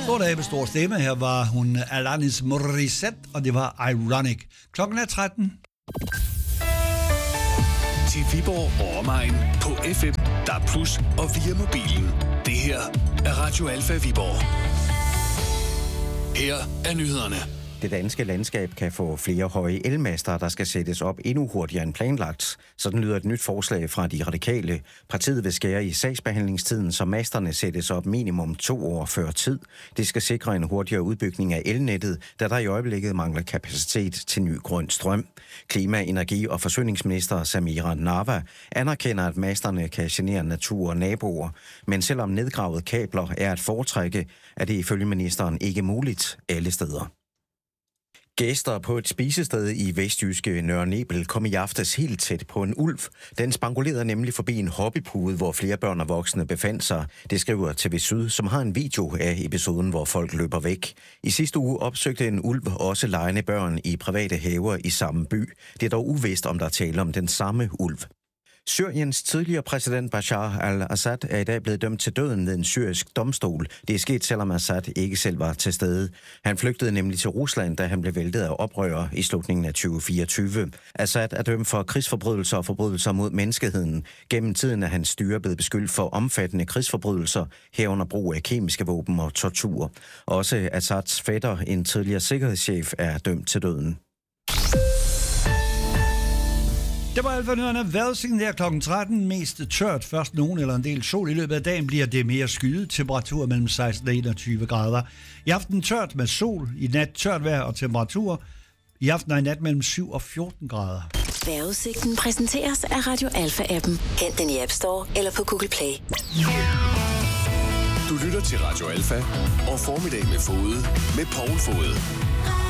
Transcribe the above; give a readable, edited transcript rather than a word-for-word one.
Stor dag med stor stemme. Her var hun Alanis Morissette, og det var Ironic. Klokken er 13. Til Viborg og omegn på FM, DAB+ og via mobilen. Det her er Radio Alfa Viborg. Her er nyhederne. Det danske landskab kan få flere høje elmaster, der skal sættes op endnu hurtigere end planlagt. Sådan lyder et nyt forslag fra de radikale. Partiet vil skære i sagsbehandlingstiden, så masterne sættes op minimum 2 år før tid. Det skal sikre en hurtigere udbygning af elnettet, da der i øjeblikket mangler kapacitet til ny grøn strøm. Klima-, energi- og forsyningsminister Samira Nawa anerkender, at masterne kan genere natur og naboer. Men selvom nedgravet kabler er at foretrække, er det ifølge ministeren ikke muligt alle steder. Gæster på et spisested i vestjyske Nørre Nebel kom i aftes helt tæt på en ulv. Den spangulerede nemlig forbi en hobbypude, hvor flere børn og voksne befandt sig. Det skriver TV Syd, som har en video af episoden, hvor folk løber væk. I sidste uge opsøgte en ulv også legende børn i private haver i samme by. Det er dog uvist, om der er tale om den samme ulv. Syriens tidligere præsident Bashar al-Assad er i dag blevet dømt til døden ved en syrisk domstol. Det er sket, selvom Assad ikke selv var til stede. Han flygtede nemlig til Rusland, da han blev væltet af oprørere i slutningen af 2024. Assad er dømt for krigsforbrydelser og forbrydelser mod menneskeheden. Gennem tiden er hans styre blevet beskyldt for omfattende krigsforbrydelser, herunder brug af kemiske våben og tortur. Også Assads fætter, en tidligere sikkerhedschef, er dømt til døden. Det var Alfa-nyhederne. Vejrudsigten her klokken 13. Mest tørt. Først nogen eller en del sol. I løbet af dagen bliver det mere skyet. Temperatur mellem 16 og 21 grader. I aften tørt med sol. I nat tørt vejr og temperatur. I aften og i nat mellem 7 og 14 grader. Vejrudsigten præsenteres af Radio Alfa-appen. Hent den i App Store eller på Google Play. Du lytter til Radio Alfa og Formiddag med Fode med Poul Fode.